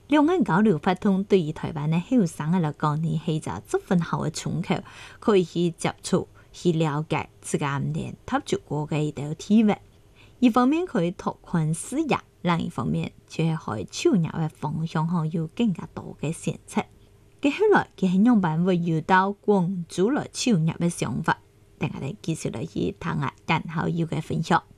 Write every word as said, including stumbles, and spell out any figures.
兩岸交流活動對於台灣嘅後生嘅來講呢，係一個十分好嘅窗口，可以去接觸、去了解自家唔同踏足過嘅一道體域。一方面可以拓寬視野，另一方面就係喺就業嘅方向上有更加多嘅選擇。佢後來佢係樣板會遇到廣州來就業嘅想法，等下嚟繼續嚟去聽下陳校友嘅分享。